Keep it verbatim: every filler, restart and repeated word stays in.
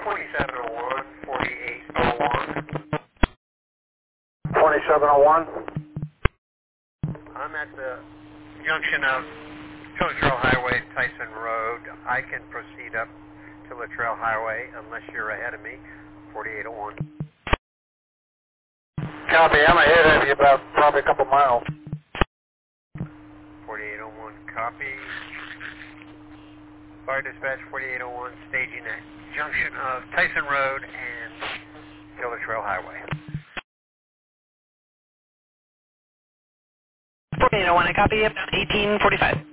twenty-seven oh one, forty-eight oh one. twenty-seven oh one. I'm at the junction of Latrell Highway and Tyson Road. I can proceed up to Latrell Highway unless you're ahead of me. forty-eight oh one. Copy, I'm ahead of you about probably a couple miles. forty-eight oh one, copy. Fire dispatch forty-eight oh one, staging at junction of Tyson Road and Killer Trail Highway. forty-eight oh one, I copy, eighteen forty-five.